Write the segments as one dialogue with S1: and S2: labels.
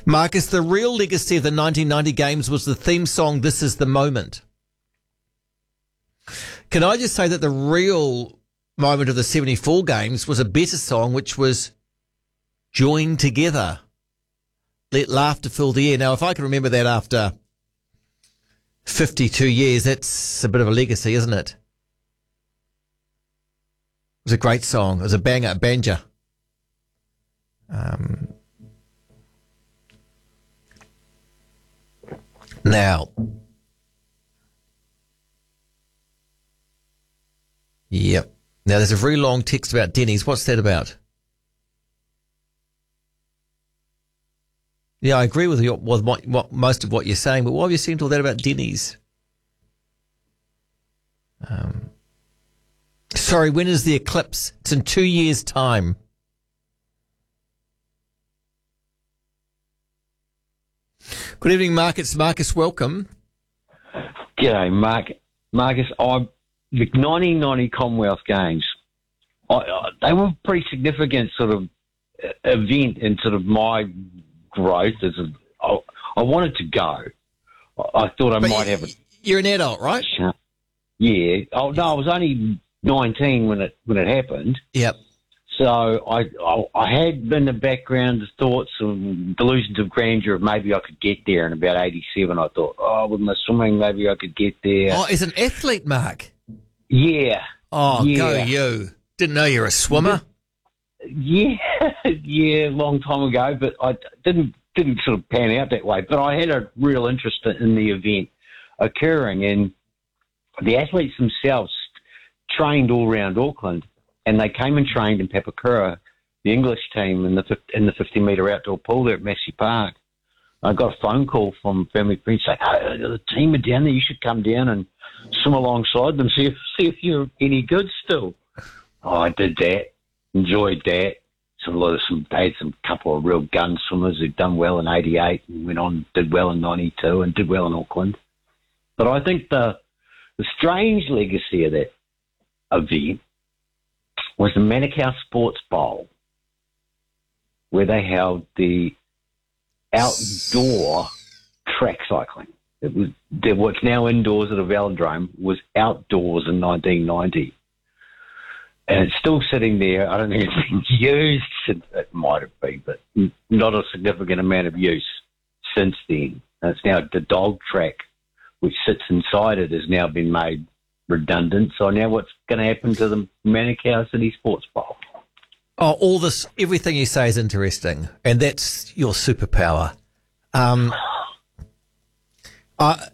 S1: Marcus, the real legacy of the 1990 games was the theme song, This Is the Moment. Can I just say that the real moment of the 74 games was a better song, which was Join Together. Let laughter fill the air. Now, if I can remember that after 52 years, that's a bit of a legacy, isn't it? It was a great song. It was a banger, a banger. Now, yep. Now, there's a very long text about Denny's. What's that about? Yeah, I agree with you, with most of what you're saying, but why have you seen all that about Denny's? Sorry, when is the eclipse? It's in 2 years' time. Good evening, Marcus. Marcus, welcome.
S2: G'day, Mark. Marcus, the 1990 Commonwealth Games, they were a pretty significant sort of event in sort of my growth. I wanted to go. I thought I might have it.
S1: You're an adult, right?
S2: Yeah. Oh no, I was only 19 when it happened.
S1: Yep.
S2: So I had in the background the thoughts of delusions of grandeur of maybe I could get there in about 87. I thought, with my swimming, maybe I could get there.
S1: Oh, as an athlete, Mark?
S2: Yeah.
S1: Oh,
S2: yeah.
S1: Go you. Didn't know you were a swimmer?
S2: Yeah, yeah, a long time ago, but I didn't sort of pan out that way. But I had a real interest in the event occurring, and the athletes themselves trained all around Auckland, and they came and trained in Papakura, the English team, in the 50-metre outdoor pool there at Massey Park. I got a phone call from family friends saying, "Hey, the team are down there. You should come down and swim alongside them, see if you're any good still." Oh, I did that. Enjoyed that. They had some couple of real gun swimmers who'd done well in 88 and went on, did well in 92 and did well in Auckland. But I think the strange legacy of that event was the Manukau Sports Bowl, where they held the outdoor track cycling. What's now indoors at a velodrome was outdoors in 1990. And it's still sitting there. I don't think it's been used since. It might have been, but not a significant amount of use since then. And it's now the dog track, which sits inside it, has now been made redundant. So now what's going to happen to the Manukau City Sports Bowl?
S1: Oh, everything you say is interesting, and that's your superpower. And I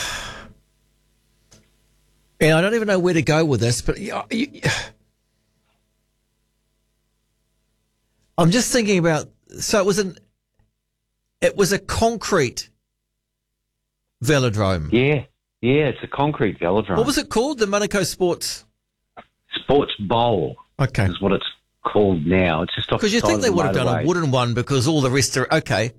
S1: don't even know where to go with this, but I'm just thinking about. So it was a concrete velodrome.
S2: Yeah, it's a concrete velodrome.
S1: What was it called? The Manukau Sports
S2: Bowl.
S1: Okay,
S2: is what it's called now. It's just off the side of the motorway.
S1: Because you think they would have done a wooden one because all the rest are okay.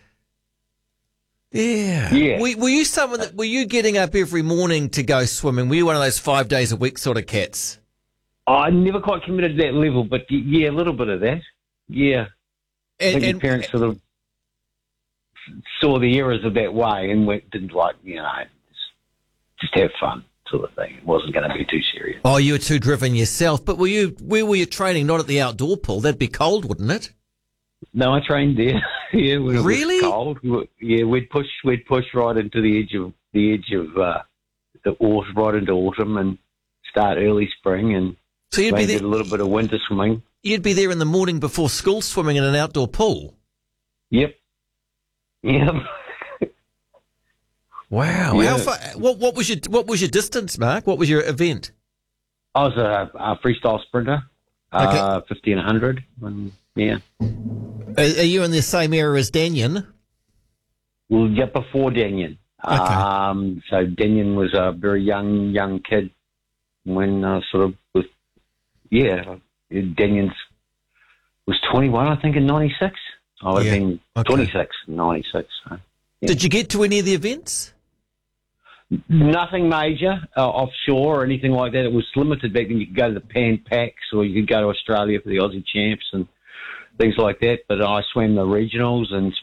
S1: Yeah. Were you someone were you getting up every morning to go swimming? Were you one of those 5 days a week sort of cats?
S2: I never quite committed to that level, but yeah, a little bit of that. Yeah. I think your parents sort of saw the errors of that way and didn't just have fun sort of thing. It wasn't going to be too serious.
S1: Oh, you were too driven yourself. But where were you training? Not at the outdoor pool. That'd be cold, wouldn't it?
S2: No, I trained there. Yeah, when
S1: really?
S2: It was cold. Yeah, we'd push right into the edge of the autumn, right into autumn, and start early spring, and
S1: so you'd be there,
S2: a little bit of winter swimming.
S1: You'd be there in the morning before school, swimming in an outdoor pool.
S2: Yep.
S1: Wow.
S2: Yeah.
S1: How far? What was your distance, Mark? What was your event?
S2: I was a freestyle sprinter. Okay. 50 and 100. Yeah.
S1: Are you in the same era as Danyon?
S2: Well, yeah, before Danyon. Okay. So Danyon was a very young kid when Danyon was 21, I think, in 96. I would have been 26 in 96. So, yeah.
S1: Did you get to any of the events?
S2: Nothing major offshore or anything like that. It was limited back then. You could go to the Pan Pacs or you could go to Australia for the Aussie Champs and things like that. But I swam the regionals and